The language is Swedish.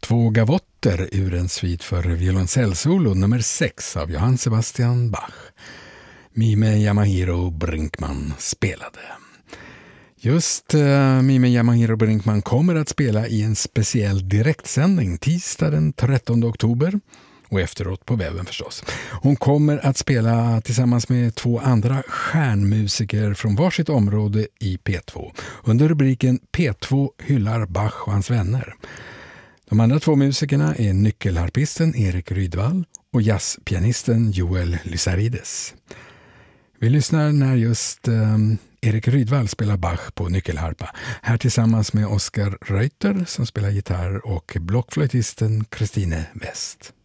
Två gavotter ur en svit för violoncellsolo nummer 6 av Johann Sebastian Bach. Mime Yamahiro Brinkman spelade. Just Mime Yamahiro Brinkman kommer att spela i en speciell direktsändning tisdag den 13 oktober och efteråt på webben förstås. Hon kommer att spela tillsammans med 2 andra stjärnmusiker från varsitt område i P2 under rubriken P2 hyllar Bach och hans vänner. De andra 2 musikerna är nyckelharpisten Erik Rydvall och jazzpianisten Joel Lysarides. Vi lyssnar när just Erik Rydvall spelar Bach på nyckelharpa. Här tillsammans med Oskar Reuter som spelar gitarr och blockflöjtisten Christine West.